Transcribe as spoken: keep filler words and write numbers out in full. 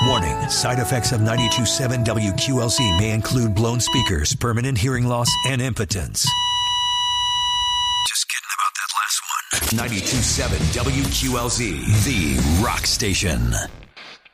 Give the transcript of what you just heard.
Warning, side effects of ninety-two point seven W Q L Z may include blown speakers, permanent hearing loss, and impotence. Just kidding about that last one. ninety-two point seven W Q L Z, the rock station.